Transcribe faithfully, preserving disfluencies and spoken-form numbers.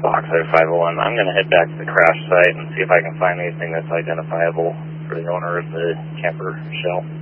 Oxide five oh one. I'm going to head back to the crash site and see if I can find anything that's identifiable for the owner of the camper shell.